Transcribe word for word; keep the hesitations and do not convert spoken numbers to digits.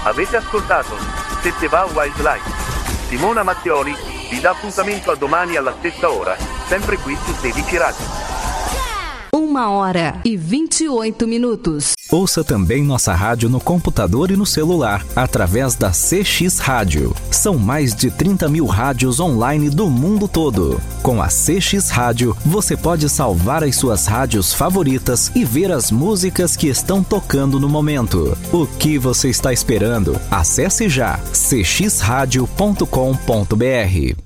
Avete ascoltato Sette Va Wildlife. Simona Mattioli vi dà appuntamento a domani alla stessa ora, sempre qui su sedici Radio. Uma hora e vinte e oito minutos. Ouça também nossa rádio no computador e no celular, através da C X Rádio. São mais de trinta mil rádios online do mundo todo. Com a C X Rádio, você pode salvar as suas rádios favoritas e ver as músicas que estão tocando no momento. O que você está esperando? Acesse já c x radio ponto com ponto b r.